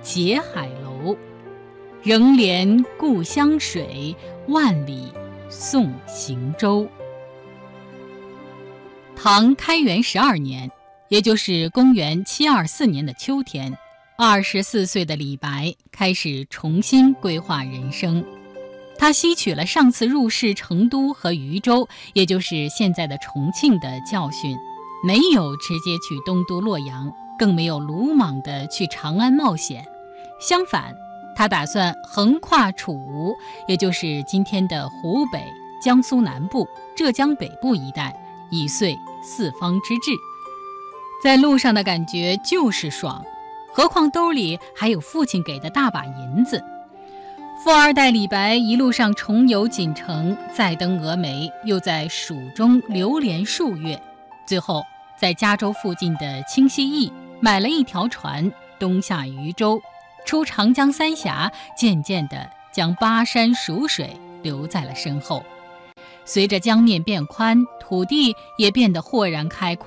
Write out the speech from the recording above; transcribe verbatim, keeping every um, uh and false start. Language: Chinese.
结海楼。仍怜故乡水，万里送行舟。唐开元十二年，也就是公元七二四年的秋天，二十四岁的李白开始重新规划人生。他吸取了上次入仕成都和渝州，也就是现在的重庆的教训，没有直接去东都洛阳，更没有鲁莽地去长安冒险。相反，他打算横跨楚吴，也就是今天的湖北、江苏南部、浙江北部一带，以遂四方之志。在路上的感觉就是爽，何况兜里还有父亲给的大把银子。富二代李白一路上重游锦城，再登峨眉，又在蜀中流连数月，最后在加州附近的清溪驿买了一条船，东下渝州，出长江三峡，渐渐地将巴山蜀水留在了身后。随着江面变宽，土地也变得豁然开阔。